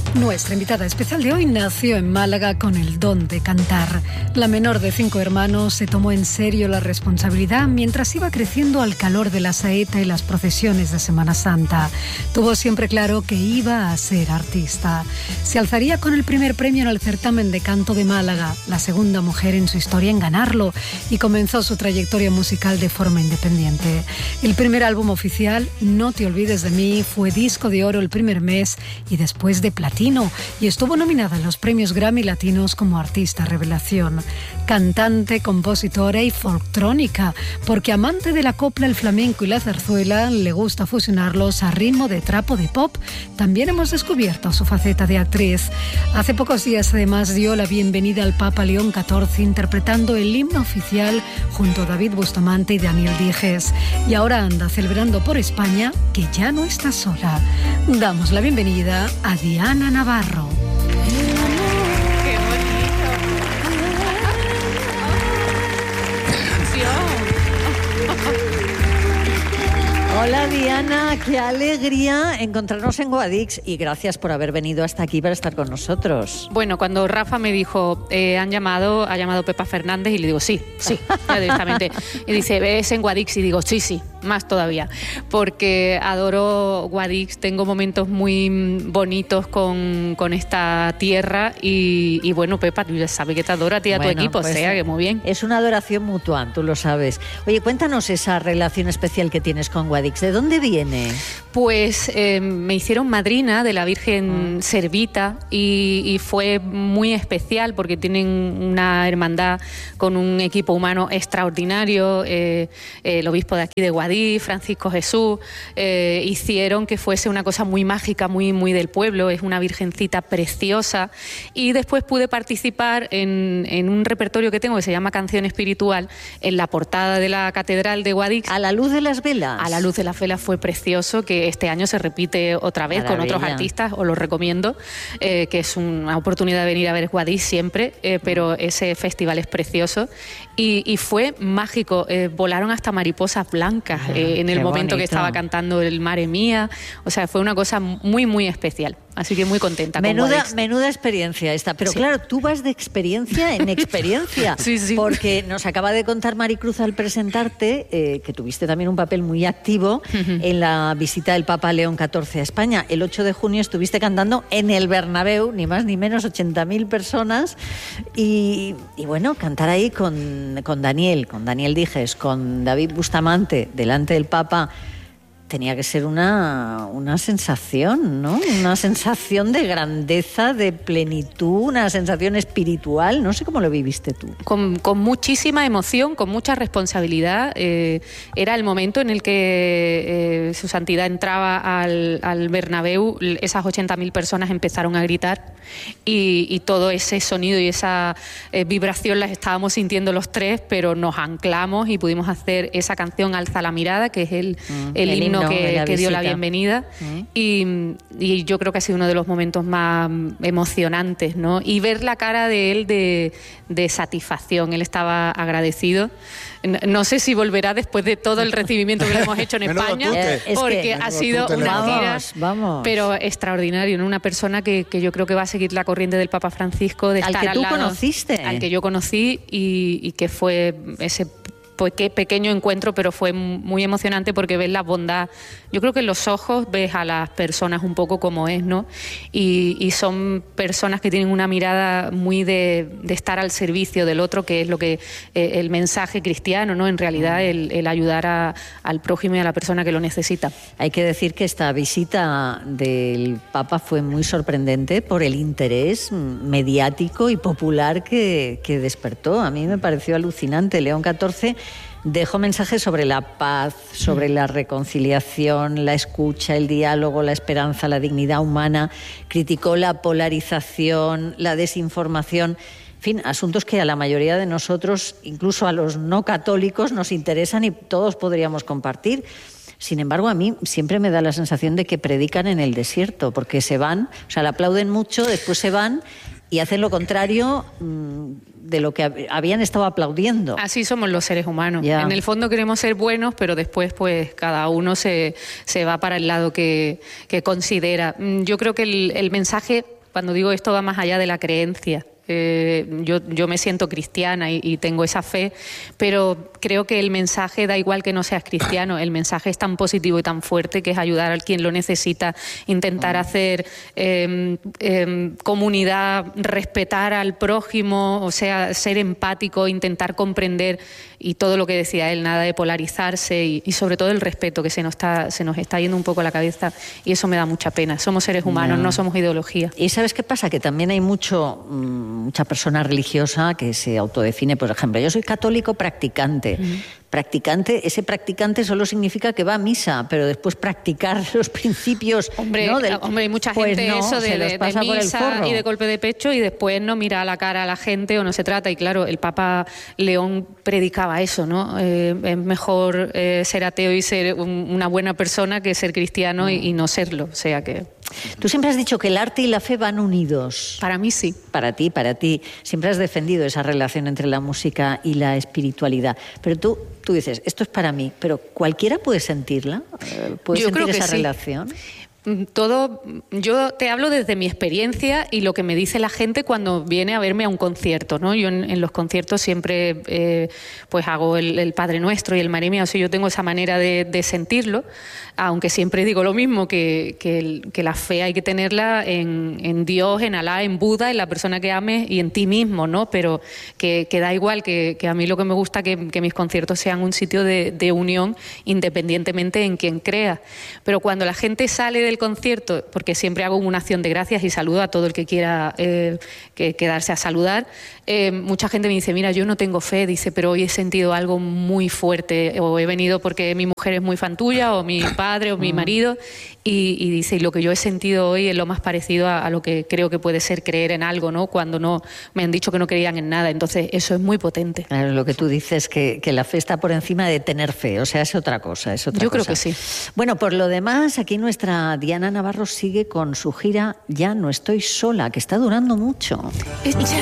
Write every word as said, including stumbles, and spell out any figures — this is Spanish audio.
Nuestra invitada especial de hoy nació en Málaga con el don de cantar. La menor de cinco hermanos se tomó en serio la responsabilidad mientras iba creciendo al calor de la saeta y las procesiones de Semana Santa. Tuvo siempre claro que iba a ser artista. Se alzaría con el primer premio en el certamen de canto de Málaga, la segunda mujer en su historia en ganarlo, y comenzó su trayectoria musical de forma independiente. El primer álbum oficial, No te olvides de mí, fue disco de oro el primer mes y después de platino, y estuvo nominada en los premios Grammy Latinos como artista revelación. Cantante, compositora y folktrónica, porque amante de la copla, el flamenco y la zarzuela, le gusta fusionarlos a ritmo de trapo de pop. También hemos descubierto su faceta de actriz. Hace pocos días además dio la bienvenida al Papa León catorce interpretando el himno oficial junto a David Bustamante y Daniel Dijes. Y ahora anda celebrando por España que ya no está sola. Damos la bienvenida a Diana Navarro. ¡Qué bonito! Hola Diana, qué alegría encontrarnos en Guadix y gracias por haber venido hasta aquí para estar con nosotros. Bueno, cuando Rafa me dijo, eh, han llamado, ha llamado Pepa Fernández, y le digo, sí, sí, ya directamente. Y dice, ¿ves en Guadix? Y digo, sí, sí, más todavía, porque adoro Guadix, tengo momentos muy bonitos con, con esta tierra y, y bueno, Pepa, tú ya sabes que te adoro a ti y a Bueno, tu equipo, pues, o sea, que muy bien. Es una adoración mutua, tú lo sabes. Oye, cuéntanos esa relación especial que tienes con Guadix. ¿De dónde viene? Pues eh, me hicieron madrina de la Virgen Mm. Servita y, y fue muy especial porque tienen una hermandad con un equipo humano extraordinario. Eh, eh, el obispo de aquí de Guadix, Francisco Jesús, eh, hicieron que fuese una cosa muy mágica, muy, muy del pueblo. Es una virgencita preciosa. Y después pude participar en, en un repertorio que tengo que se llama Canción Espiritual en la portada de la Catedral de Guadix. A la luz de las velas. A la luz de las velas fue precioso, que este año se repite otra vez Maravilla. con otros artistas, os lo recomiendo, eh, que es una oportunidad de venir a ver Guadix siempre, eh, pero ese festival es precioso y, y fue mágico, eh, volaron hasta mariposas blancas Ah, eh, en el qué momento que bonito. estaba cantando el Mare Mía, o sea, fue una cosa muy, muy especial. Así que muy contenta con Menuda, Guadix. menuda experiencia esta, pero Sí. claro, tú vas de experiencia en experiencia, Sí, sí. porque nos acaba de contar Maricruz al presentarte eh, que tuviste también un papel muy activo en la visita del Papa León catorce a España. El ocho de junio estuviste cantando en el Bernabéu, ni más ni menos, ochenta mil personas, y, y bueno, cantar ahí con, con Daniel, con Daniel Dijes, con David Bustamante, delante del Papa, tenía que ser una, una sensación, ¿no? Una sensación de grandeza, de plenitud, una sensación espiritual. No sé cómo lo viviste tú. Con, con muchísima emoción, con mucha responsabilidad. Eh, era el momento en el que eh, su santidad entraba al, al Bernabéu, esas ochenta mil personas empezaron a gritar y, y todo ese sonido y esa eh, vibración las estábamos sintiendo los tres, pero nos anclamos y pudimos hacer esa canción Alza la mirada, que es el, Mm, el, el himno himno de que, la que dio la visita. bienvenida. Mm. Y, y yo creo que ha sido uno de los momentos más emocionantes, ¿no? Y ver la cara de él de, de satisfacción. Él estaba agradecido. No, no sé si volverá después de todo el recibimiento que le hemos hecho en Menudo España, tute. Eh, es porque que- ha Menudo sido tute le una hemos dado. gira, Vamos, vamos. pero extraordinario, ¿no? Una persona que, que yo creo que va a seguir la corriente del Papa Francisco, de Al estar que al tú lado, conociste. al que yo conocí y, y que fue ese pe- pequeño encuentro, pero fue muy emocionante porque ves la bondad. Yo creo que en los ojos ves a las personas un poco como es, ¿no? Y, y son personas que tienen una mirada muy de, de estar al servicio del otro, que es lo que eh, el mensaje cristiano, ¿no? En realidad el, el ayudar a, al prójimo y a la persona que lo necesita. Hay que decir que esta visita del Papa fue muy sorprendente por el interés mediático y popular que, que despertó. A mí me pareció alucinante. León catorce dejó mensajes sobre la paz, sobre la reconciliación, la escucha, el diálogo, la esperanza, la dignidad humana. Criticó la polarización, la desinformación. En fin, asuntos que a la mayoría de nosotros, incluso a los no católicos, nos interesan y todos podríamos compartir. Sin embargo, a mí siempre me da la sensación de que predican en el desierto, porque se van, o sea, le aplauden mucho, después se van y hacen lo contrario mmm, de lo que habían estado aplaudiendo. Así somos los seres humanos. Ya. En el fondo queremos ser buenos, pero después pues cada uno se, se va para el lado que, que considera. Yo creo que el, el mensaje cuando digo esto va más allá de la creencia. Eh, yo, yo me siento cristiana y, y tengo esa fe, pero creo que el mensaje da igual que no seas cristiano, el mensaje es tan positivo y tan fuerte que es ayudar a quien lo necesita, intentar hacer eh, eh, comunidad, respetar al prójimo, o sea, ser empático, intentar comprender, y todo lo que decía él, nada de polarizarse y, y sobre todo el respeto, que se nos está, se nos está yendo un poco la cabeza, y eso me da mucha pena. Somos seres humanos, no, no somos ideología. ¿Y sabes qué pasa? Que también hay mucho... Mmm, mucha persona religiosa que se autodefine, por ejemplo, yo soy católico practicante. Uh-huh. Practicante, ese practicante solo significa que va a misa, pero después practicar los principios... Hombre, ¿no? Del, hombre hay mucha pues gente no, eso de, de, de misa y de golpe de pecho, y después no mira a la cara a la gente o no se trata. Y claro, el Papa León predicaba eso, ¿no? Eh, es mejor eh, ser ateo y ser un, una buena persona que ser cristiano uh-huh. y, y no serlo. O sea que... Tú siempre has dicho que el arte y la fe van unidos. Para mí sí. Para ti, para ti. Siempre has defendido esa relación entre la música y la espiritualidad. Pero tú, tú dices, esto es para mí, pero ¿cualquiera puede sentirla? ¿Puede Yo sentir creo que esa sí. relación? Todo, yo te hablo desde mi experiencia y lo que me dice la gente cuando viene a verme a un concierto, ¿no? Yo en, en los conciertos siempre eh, pues hago el, el Padre Nuestro y el María Mía, o sea, yo tengo esa manera de, de sentirlo, aunque siempre digo lo mismo, que, que, el, que la fe hay que tenerla en, en Dios, en Alá, en Buda, en la persona que ames y en ti mismo, ¿no? Pero que, que da igual, que, que a mí lo que me gusta que, que mis conciertos sean un sitio de, de unión, independientemente en quien crea. Pero cuando la gente sale del concierto, porque siempre hago una acción de gracias y saludo a todo el que quiera eh, que, quedarse a saludar, eh, mucha gente me dice, mira, yo no tengo fe, dice, pero hoy he sentido algo muy fuerte, o he venido porque mi mujer es muy fan tuya, o mi padre, o mi marido, y, y dice, y lo que yo he sentido hoy es lo más parecido a, a lo que creo que puede ser creer en algo, ¿no? Cuando no me han dicho que no creían en nada, entonces eso es muy potente. Claro, lo que tú dices, que, que la fe está por encima de tener fe, o sea, es otra cosa, es otra yo cosa. creo que sí. Bueno, por lo demás, aquí nuestra Diana Navarro sigue con su gira Ya no estoy sola, que está durando mucho.